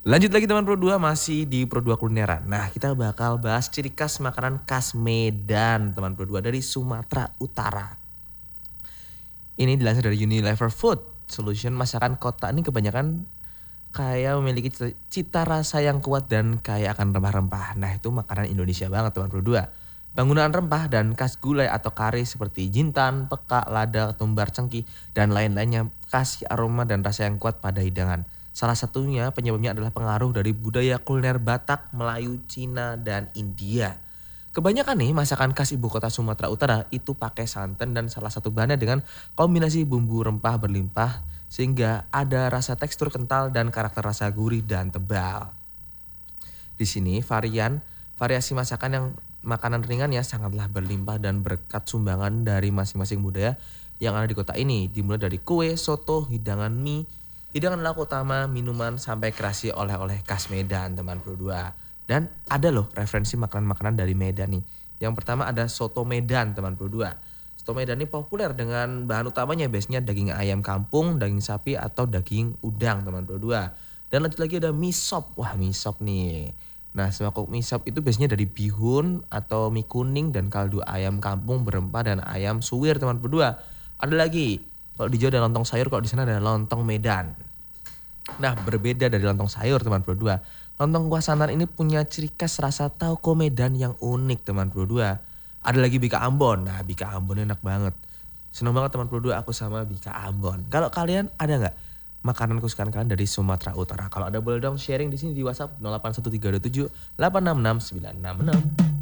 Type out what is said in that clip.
Lanjut lagi teman Pro 2, masih di Pro 2 kulineran. Nah, kita bakal bahas ciri khas makanan khas Medan teman Pro 2 dari Sumatera Utara. Ini dilansir dari Unilever Food Solution. Masakan kota ini kebanyakan kayak memiliki cita rasa yang kuat dan kaya akan rempah-rempah. Nah, itu makanan Indonesia banget teman Pro 2. Penggunaan rempah dan khas gulai atau kari seperti jintan, peka, lada, tumbar, cengkih, dan lain-lainnya kasih aroma dan rasa yang kuat pada hidangan. Salah satunya penyebabnya adalah pengaruh dari budaya kuliner Batak, Melayu, Cina, dan India. Kebanyakan nih masakan khas ibu kota Sumatera Utara itu pakai santan dan salah satu bahannya dengan kombinasi bumbu rempah berlimpah sehingga ada rasa tekstur kental dan karakter rasa gurih dan tebal. Di sini variasi masakan yang makanan ringan ya sangatlah berlimpah dan berkat sumbangan dari masing-masing budaya yang ada di kota ini. Dimulai dari kue, soto, hidangan mie, hidangan lauk utama, minuman, sampai kreasi oleh-oleh khas Medan teman Pro 2. Dan ada loh referensi makanan-makanan dari Medan nih. Yang pertama ada soto Medan teman Pro 2. Soto Medan ini populer dengan bahan utamanya biasanya daging ayam kampung, daging sapi, atau daging udang teman Pro 2. Dan lanjut lagi ada mie sop. Wah, mie sop nih. Nah, semangkuk mie sop itu biasanya dari bihun atau mie kuning dan kaldu ayam kampung berempah dan ayam suwir teman Pro 2. Ada lagi. Kalau di Jawa ada lontong sayur, kalau di sana ada lontong Medan. Nah, berbeda dari lontong sayur teman Pro 2. Lontong kuah santan ini punya ciri khas rasa tauco Medan yang unik teman Pro 2. Ada lagi bika Ambon. Nah, bika Ambon enak banget. Senang banget teman Pro 2 aku sama bika Ambon. Kalau kalian ada nggak makanan kesukaan kalian dari Sumatera Utara? Kalau ada boleh dong sharing di sini di WhatsApp 081327 866 966.